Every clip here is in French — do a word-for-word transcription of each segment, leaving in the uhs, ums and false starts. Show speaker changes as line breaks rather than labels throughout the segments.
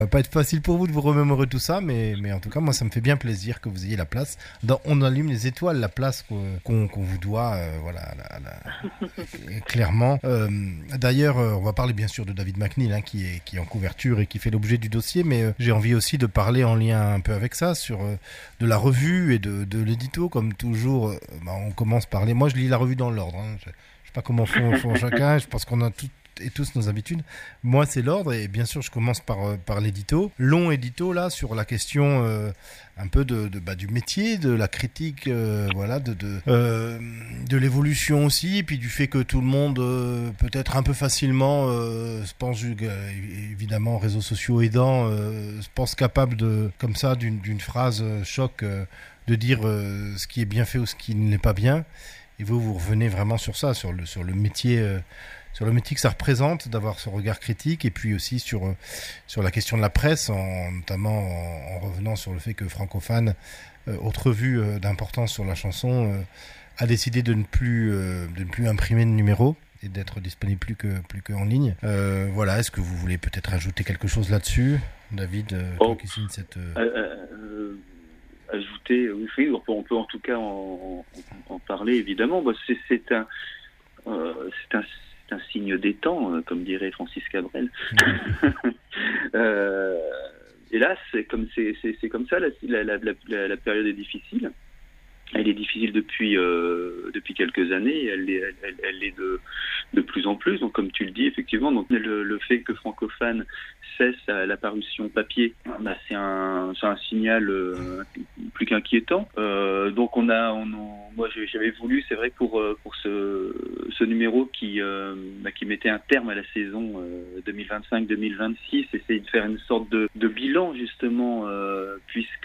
Ça va pas être facile pour vous de vous remémorer tout ça, mais, mais en tout cas, moi, ça me fait bien plaisir que vous ayez la place. Dans On allume les étoiles, la place qu'on, qu'on, qu'on vous doit, euh, voilà, la, la, clairement. Euh, d'ailleurs, euh, on va parler bien sûr de David McNeil, hein, qui est, qui est en couverture et qui fait l'objet du dossier, mais euh, j'ai envie aussi de parler en lien un peu avec ça, sur euh, de la revue et de, de l'édito, comme toujours. Euh, bah, on commence par les... Moi, je lis la revue dans l'ordre. Hein. Je, je sais pas comment font, font chacun. Je pense qu'on a tout et tous nos habitudes. Moi, c'est l'ordre et bien sûr, je commence par, par l'édito. Long édito, là, sur la question euh, un peu de, de, bah, du métier, de la critique, euh, voilà, de, de, euh, de l'évolution aussi, et puis du fait que tout le monde, euh, peut-être un peu facilement, euh, se pense, euh, évidemment, réseaux sociaux aidant, euh, se pense capable de, comme ça, d'une, d'une phrase euh, choc, euh, de dire euh, ce qui est bien fait ou ce qui ne l'est pas bien. Et vous, vous revenez vraiment sur ça, sur le, sur le métier... Euh, sur le métier que ça représente, d'avoir ce regard critique, et puis aussi sur, sur la question de la presse, en, notamment en, en revenant sur le fait que Francophane, euh, autre revue euh, d'importance sur la chanson, euh, a décidé de ne plus, euh, de ne plus imprimer de numéros et d'être disponible plus que, plus qu'en ligne. Euh, voilà, est-ce que vous voulez peut-être ajouter quelque chose là-dessus, David, euh,
oh,
toi qui signe cette... Euh...
Euh, euh, ajouter, oui, oui, on peut, on peut en tout cas en, en, en parler, évidemment. Bah, c'est, c'est un... Euh, c'est un un signe des temps, euh, comme dirait Francis Cabrel. Mmh. euh, hélas, c'est comme, c'est, c'est, c'est comme ça, la, la, la, la, la période est difficile. Elle est difficile depuis euh, depuis quelques années. Elle est elle, elle, elle est de de plus en plus. Donc comme tu le dis effectivement, donc le, le fait que Francophane cesse la parution papier, bah, c'est un c'est un signal euh, plus qu'inquiétant. Euh, donc on a on, on moi j'avais voulu, c'est vrai, pour pour ce ce numéro qui euh, bah, qui mettait un terme à la saison euh, deux mille vingt-cinq deux mille vingt-six, essayer de faire une sorte de de bilan justement euh, puisque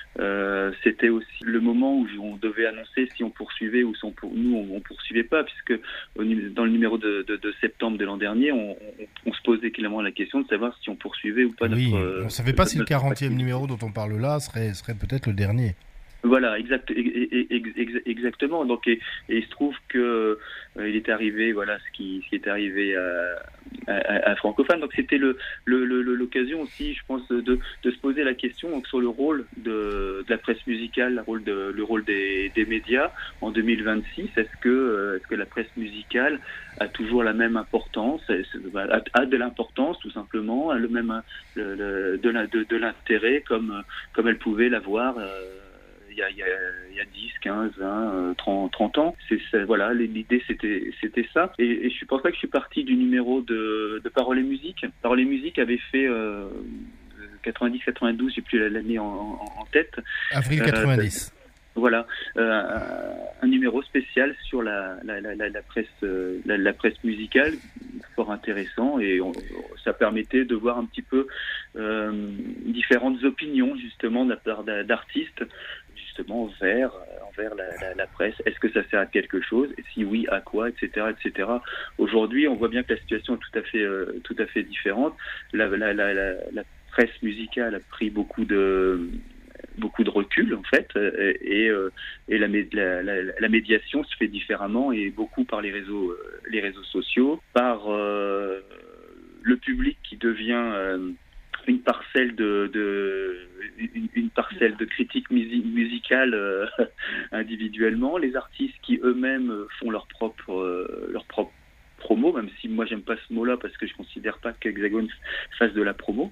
euh, c'était aussi le moment où on devait annoncer si on poursuivait ou si on pour... nous on, on poursuivait pas, puisque dans le numéro de, de, de septembre de l'an dernier, on, on, on se posait clairement la question de savoir si on poursuivait ou pas
oui,
notre. Euh,
on savait pas
notre,
si le quarantième numéro dont on parle là serait serait peut-être le dernier.
Voilà, exact, ex, exactement. Donc, et, et il se trouve que euh, il est arrivé, voilà, ce qui, ce qui est arrivé à, à, à Francophane. Donc, c'était le, le, le, l'occasion aussi, je pense, de, de se poser la question donc, sur le rôle de, de la presse musicale, le rôle, de, le rôle des, des médias en deux mille vingt-six. Est-ce que, euh, est-ce que la presse musicale a toujours la même importance, a, a de l'importance tout simplement, a le même le, le, de, la, de, de l'intérêt comme, comme elle pouvait l'avoir. Euh, Il y, a, il, y a, il y a dix, quinze, vingt, trente, trente ans. C'est, c'est, voilà, l'idée c'était, c'était ça. Et, et je pense pas que je suis parti du numéro de, de Paroles et Musique. Paroles et Musique avait fait euh, quatre-vingt-dix quatre-vingt-douze, j'ai plus l'année en, en, en tête.
Avril quatre-vingt-dix.
Euh, voilà, euh, un numéro spécial sur la, la, la, la, presse, la, la presse musicale, fort intéressant, et on, ça permettait de voir un petit peu euh, différentes opinions justement de la part d'artistes justement vers envers la, la, la presse. Est-ce que ça sert à quelque chose? Et si oui, à quoi, et cetera, et cetera. Aujourd'hui, on voit bien que la situation est tout à fait euh, tout à fait différente. La, la, la, la, la presse musicale a pris beaucoup de beaucoup de recul en fait, et, et, et la, la, la, la médiation se fait différemment, et beaucoup par les réseaux les réseaux sociaux, par euh, le public qui devient euh, une parcelle de, de une, une parcelle de critique musi- musicale euh, individuellement, les artistes qui eux-mêmes font leur propre euh, leur propre promo, même si moi j'aime pas ce mot-là parce que je considère pas qu'Hexagone fasse de la promo.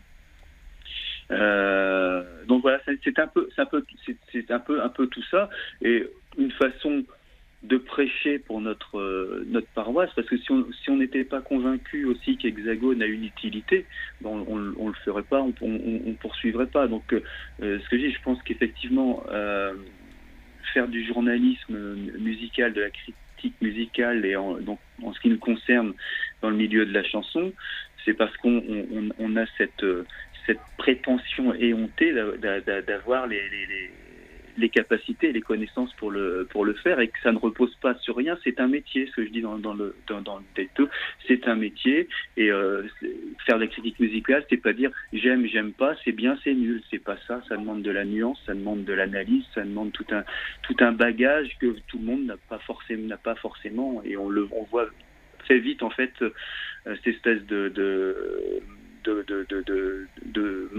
Euh, donc voilà, c'est, c'est un peu, c'est un peu, c'est, c'est un peu, un peu tout ça, et une façon de prêcher pour notre euh, notre paroisse, parce que si on si on n'était pas convaincu aussi qu'Hexagone a une utilité, bon, on on le ferait pas, on on, on poursuivrait pas. Donc euh, ce que je dis, je pense qu'effectivement euh, faire du journalisme musical, de la critique musicale, et en, donc en ce qui nous concerne dans le milieu de la chanson, c'est parce qu'on on, on a cette cette prétention éhontée d'avoir les, les, les, les capacités, les connaissances pour le, pour le faire, et que ça ne repose pas sur rien. C'est un métier, ce que je dis dans, dans le dans, dans le texte, c'est un métier, et euh, faire de la critique musicale, c'est pas dire j'aime, j'aime pas, c'est bien, c'est nul, c'est pas ça. Ça demande de la nuance, ça demande de l'analyse, ça demande tout un tout un bagage que tout le monde n'a pas forcément n'a pas forcément, et on le on voit très vite en fait, euh, cette espèce de, de de, de, de, de, de